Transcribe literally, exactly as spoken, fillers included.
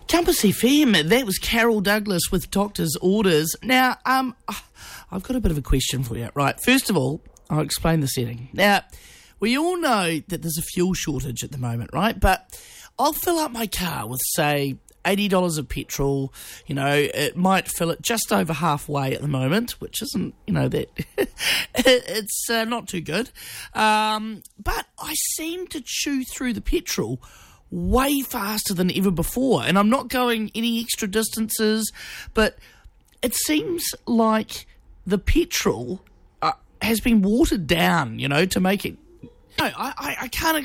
Jumpers F M, that was Carol Douglas with Doctor's Orders. Now, um, I've got a bit of a question for you. Right, first of all, I'll explain the setting. Now, we all know that there's a fuel shortage at the moment, right? But I'll fill up my car with, say, eighty dollars of petrol. You know, it might fill it just over halfway at the moment, which isn't, you know, that it's uh, not too good. Um, but I seem to chew through the petrol way faster than ever before. And I'm not going any extra distances, but it seems like the petrol uh, has been watered down, you know, to make it... No, I, I, I can't